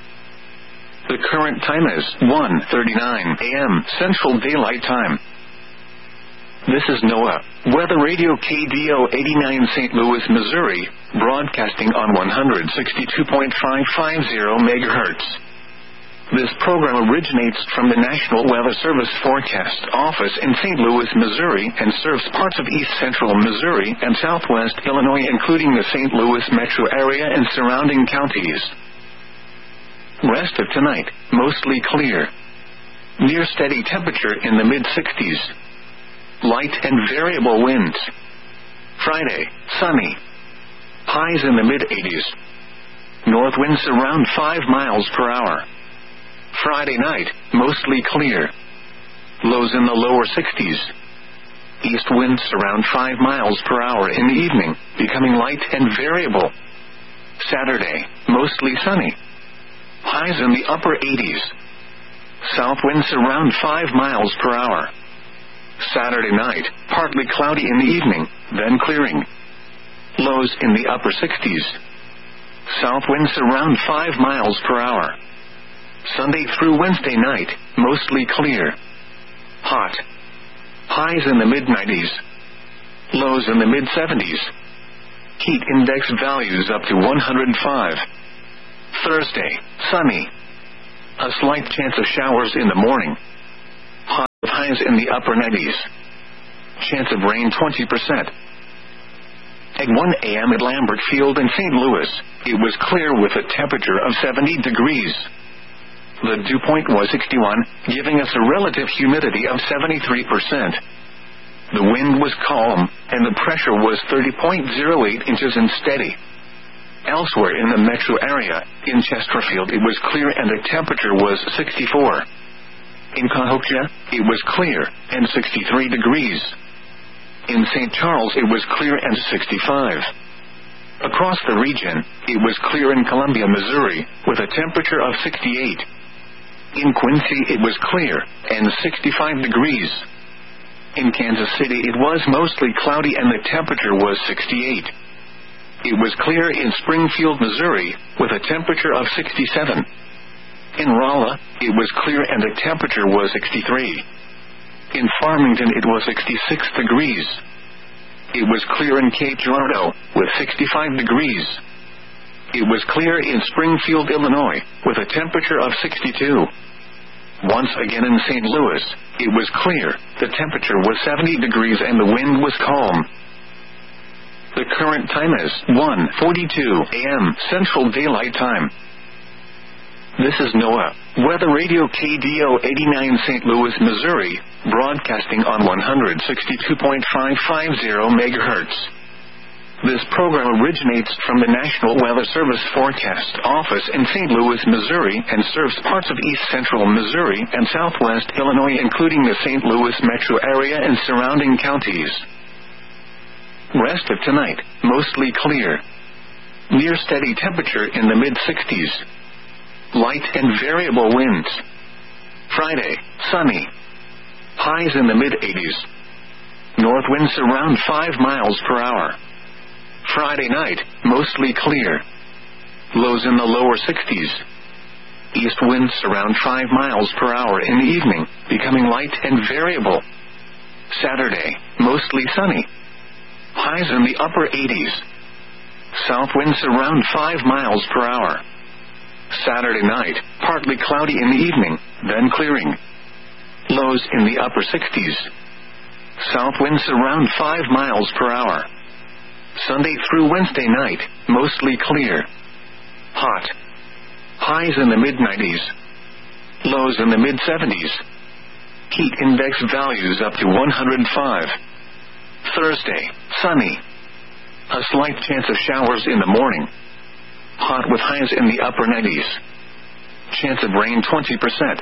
The current time is one thirty-nine a.m. Central Daylight Time. This is NOAA Weather Radio K D O eighty-nine Saint Louis, Missouri, broadcasting on one sixty-two point five five zero megahertz. This program originates from the National Weather Service Forecast Office in Saint Louis, Missouri, and serves parts of east central Missouri and southwest Illinois, including the Saint Louis metro area and surrounding counties. Rest of tonight, mostly clear. Near steady temperature in the mid-sixties. Light and variable winds. Friday, sunny. Highs in the mid-eighties. North winds around five miles per hour. Friday night, mostly clear. Lows in the lower sixties. East winds around five miles per hour in the evening, becoming light and variable. Saturday, mostly sunny. Highs in the upper eighties. South winds around five miles per hour. Saturday night, partly cloudy in the evening, then clearing. Lows in the upper sixties. South winds around five miles per hour. Sunday through Wednesday night, mostly clear. Hot. Highs in the mid-nineties. Lows in the mid-seventies. Heat index values up to one hundred five. Thursday, sunny. A slight chance of showers in the morning. with highs in the upper nineties. Chance of rain twenty percent. At one a.m. at Lambert Field in Saint Louis, it was clear with a temperature of seventy degrees. The dew point was sixty-one, giving us a relative humidity of seventy-three percent. The wind was calm, and the pressure was thirty point zero eight inches and steady. Elsewhere in the metro area, in Chesterfield it was clear and the temperature was sixty-four. In Cahokia, it was clear, and sixty-three degrees. In Saint Charles it was clear and sixty-five. Across the region, it was clear in Columbia, Missouri, with a temperature of sixty-eight. In Quincy it was clear, and sixty-five degrees. In Kansas City it was mostly cloudy and the temperature was sixty-eight. It was clear in Springfield, Missouri, with a temperature of sixty-seven. In Rolla, it was clear and the temperature was sixty-three. In Farmington it was sixty-six degrees. It was clear in Cape Girardeau, with sixty-five degrees. It was clear in Springfield, Illinois, with a temperature of sixty-two. Once again in Saint Louis, it was clear, the temperature was seventy degrees and the wind was calm. The current time is one forty-two a.m. Central Daylight Time. This is NOAA Weather Radio K D O eighty-nine Saint Louis, Missouri, broadcasting on one sixty-two point five five zero megahertz. This program originates from the National Weather Service Forecast Office in Saint Louis, Missouri, and serves parts of east central Missouri and southwest Illinois, including the Saint Louis metro area and surrounding counties. Rest of tonight, mostly clear. Near steady temperature in the mid-sixties. Light and variable winds. Friday, sunny. Highs in the mid-eighties. North winds around five miles per hour. Friday night, mostly clear. Lows in the lower sixties. East winds around five miles per hour in the evening, becoming light and variable. Saturday, mostly sunny. Highs in the upper eighties. South winds around five miles per hour. Saturday night, partly cloudy in the evening, then clearing. Lows in the upper sixties. South winds around five miles per hour. Sunday through Wednesday night, mostly clear. Hot. Highs in the mid-nineties. Lows in the mid-seventies. Heat index values up to one hundred five. Thursday, sunny. A slight chance of showers in the morning. Hot with highs in the upper nineties. Chance of rain twenty percent.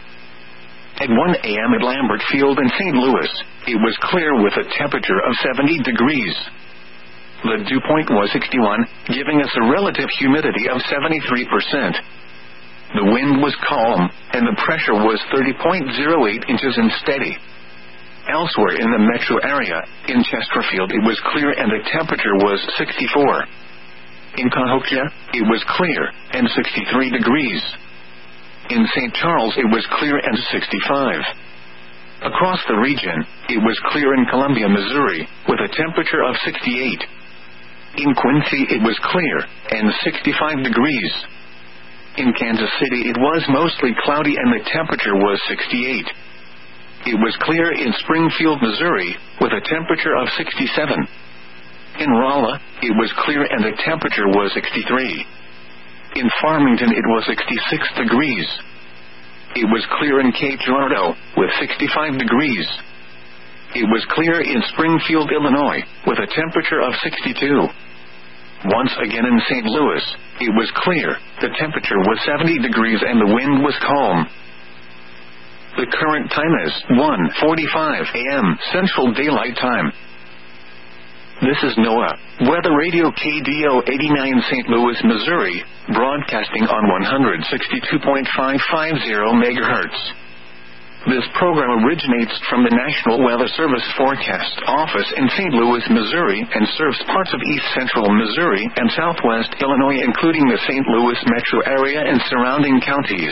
At one a.m. at Lambert Field in Saint Louis, it was clear with a temperature of seventy degrees. The dew point was sixty-one, giving us a relative humidity of seventy-three percent. The wind was calm, and the pressure was thirty point zero eight inches and steady. Elsewhere in the metro area, in Chesterfield it was clear and the temperature was sixty-four. In Cahokia, it was clear, and sixty-three degrees. In Saint Charles it was clear and sixty-five. Across the region, it was clear in Columbia, Missouri, with a temperature of sixty-eight. In Quincy it was clear, and sixty-five degrees. In Kansas City it was mostly cloudy and the temperature was sixty-eight. It was clear in Springfield, Missouri, with a temperature of sixty-seven. In Rolla, it was clear and the temperature was sixty-three. In Farmington it was sixty-six degrees. It was clear in Cape Girardeau, with sixty-five degrees. It was clear in Springfield, Illinois, with a temperature of sixty-two. Once again in Saint Louis, it was clear, the temperature was seventy degrees and the wind was calm. The current time is one forty-five a.m. Central Daylight Time. This is NOAA Weather Radio K D O eighty-nine Saint Louis, Missouri, broadcasting on one sixty-two point five five zero megahertz. This program originates from the National Weather Service Forecast Office in Saint Louis, Missouri, and serves parts of east central Missouri and southwest Illinois, including the Saint Louis metro area and surrounding counties.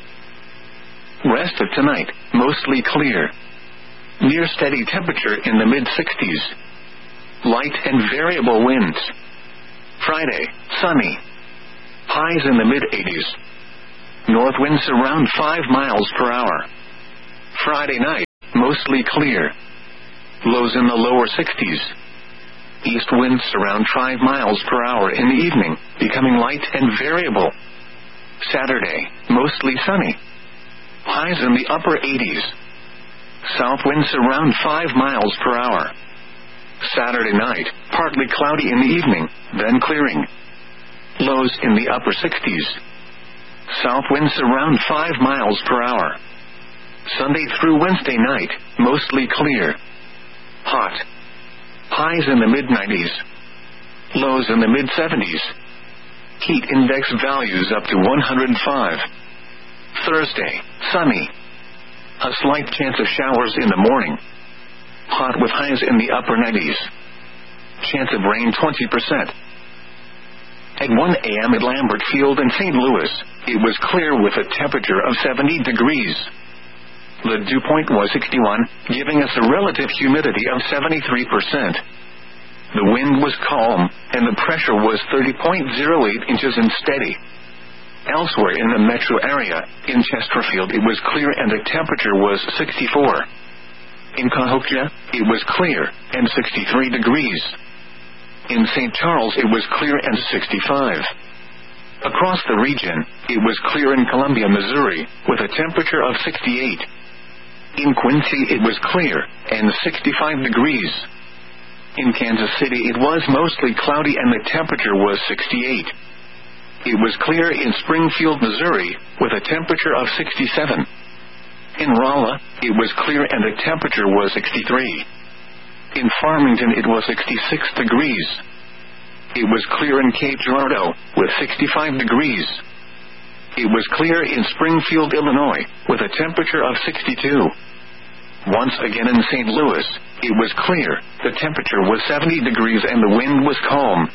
Rest of tonight, mostly clear. Near steady temperature in the mid-sixties. Light and variable winds. Friday, sunny. Highs in the mid-eighties. North winds around five miles per hour. Friday night, mostly clear. Lows in the lower sixties. East winds around five miles per hour in the evening, becoming light and variable. Saturday, mostly sunny. Highs in the upper eighties. South winds around five miles per hour. Saturday night, partly cloudy in the evening, then clearing. Lows in the upper sixties. South winds around five miles per hour. Sunday through Wednesday night, mostly clear. Hot. Highs in the mid nineties. Lows in the mid seventies. Heat index values up to one hundred five. Thursday, sunny. A slight chance of showers in the morning. Hot with highs in the upper nineties. Chance of rain twenty percent. At one a.m. at Lambert Field in Saint Louis, it was clear with a temperature of seventy degrees. The dew point was sixty-one, giving us a relative humidity of seventy-three percent. The wind was calm, and the pressure was thirty point zero eight inches and steady. Elsewhere in the metro area, in Chesterfield it was clear and the temperature was sixty-four. In Cahokia, it was clear, and sixty-three degrees. In Saint Charles it was clear and sixty-five. Across the region, it was clear in Columbia, Missouri, with a temperature of sixty-eight. In Quincy it was clear, and sixty-five degrees. In Kansas City it was mostly cloudy and the temperature was sixty-eight. It was clear in Springfield, Missouri, with a temperature of sixty-seven. In Rolla, it was clear and the temperature was sixty-three. In Farmington it was sixty-six degrees. It was clear in Cape Girardeau, with sixty-five degrees. It was clear in Springfield, Illinois, with a temperature of sixty-two. Once again in Saint Louis, it was clear, the temperature was seventy degrees and the wind was calm.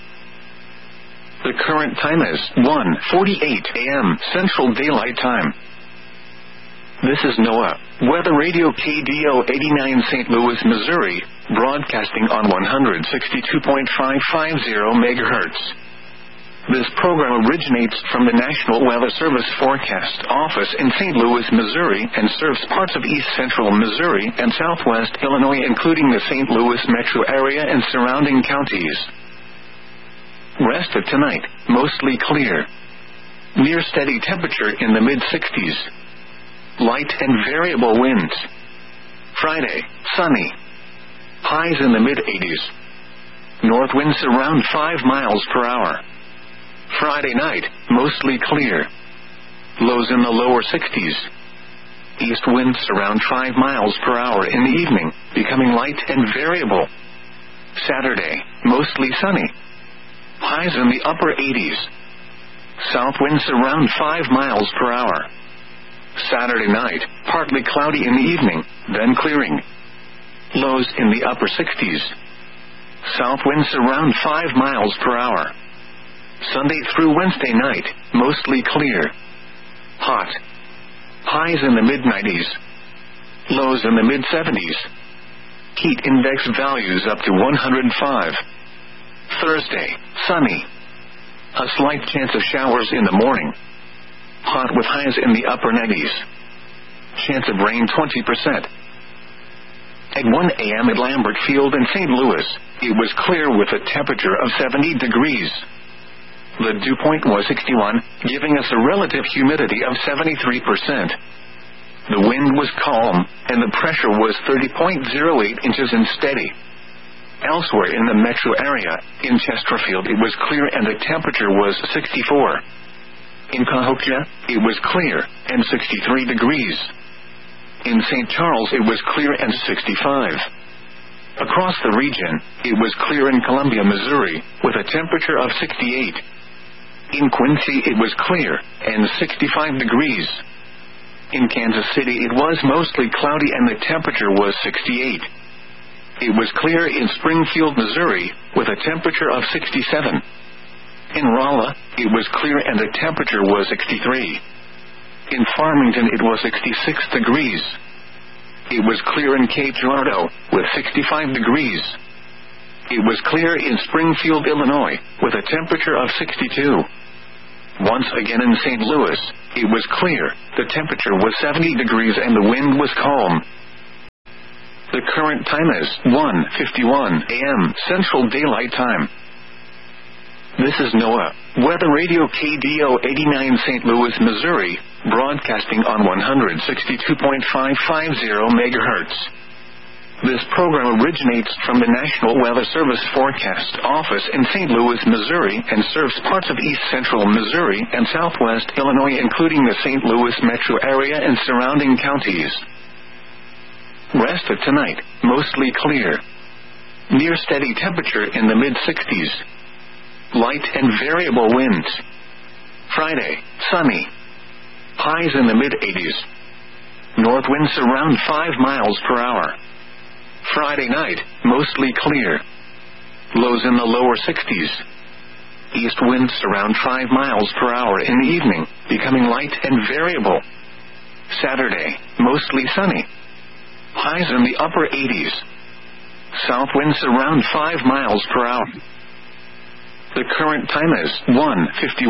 The current time is one forty-eight a.m. Central Daylight Time. This is NOAA, Weather Radio K D O eighty-nine Saint Louis, Missouri, broadcasting on one sixty-two point five five zero megahertz. This program originates from the National Weather Service Forecast Office in Saint Louis, Missouri, and serves parts of east central Missouri and southwest Illinois, including the Saint Louis metro area and surrounding counties. Rest of tonight, mostly clear. Near steady temperature in the mid sixties. Light and variable winds. Friday, sunny. Highs in the mid eighties. North winds around five miles per hour. Friday night, mostly clear. Lows in the lower sixties. East winds around five miles per hour in the evening, becoming light and variable. Saturday, mostly sunny. Highs in the upper eighties. South winds around five miles per hour. Saturday night, partly cloudy in the evening, then clearing. Lows in the upper sixties. South winds around five miles per hour. Sunday through Wednesday night, mostly clear. Hot. Highs in the mid nineties. Lows in the mid seventies. Heat index values up to one hundred five. Thursday, sunny. A slight chance of showers in the morning. Hot with highs in the upper nineties. Chance of rain twenty percent. At one a.m. at Lambert Field in Saint Louis, it was clear with a temperature of seventy degrees. The dew point was sixty-one, giving us a relative humidity of seventy-three percent. The wind was calm, and the pressure was thirty point zero eight inches and steady. Elsewhere in the metro area, in Chesterfield it was clear and the temperature was sixty-four. In Cahokia, it was clear, and sixty-three degrees. In Saint Charles it was clear and sixty-five. Across the region, it was clear in Columbia, Missouri, with a temperature of sixty-eight. In Quincy it was clear, and sixty-five degrees. In Kansas City it was mostly cloudy and the temperature was sixty-eight. It was clear in Springfield, Missouri, with a temperature of sixty-seven. In Rolla, it was clear and the temperature was sixty-three. In Farmington it was sixty-six degrees. It was clear in Cape Girardeau, with sixty-five degrees. It was clear in Springfield, Illinois, with a temperature of sixty-two. Once again in Saint Louis, it was clear, the temperature was seventy degrees and the wind was calm. current time is one fifty-one a m Central Daylight Time. This is NOAA Weather Radio K D O eighty-nine Saint Louis, Missouri, broadcasting on one sixty-two point five five zero megahertz. This program originates from the National Weather Service Forecast Office in Saint Louis, Missouri, and serves parts of east central Missouri and southwest Illinois, including the Saint Louis metro area and surrounding counties. Rest of tonight, mostly clear. Near steady temperature in the mid sixties. Light and variable winds. Friday, sunny. Highs in the mid eighties. North winds around five miles per hour. Friday night, mostly clear. Lows in the lower sixties. East winds around five miles per hour in the evening, becoming light and variable. Saturday, mostly sunny. Highs in the upper eighties. South winds around five miles per hour. The current time is one fifty-one.